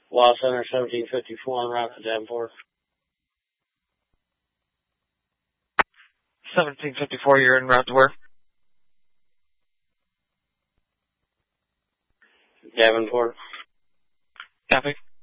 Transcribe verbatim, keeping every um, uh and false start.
Law Center seventeen fifty-four en route to Davenport. seventeen fifty-four, you're en route to where? Davenport. Copy.